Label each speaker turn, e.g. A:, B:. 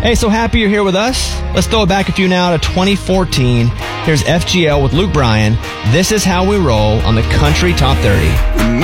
A: Hey, so happy you're here with us. Let's throw it back a few now to 2014. Here's FGL with Luke Bryan. This is how we roll on the Country Top 30.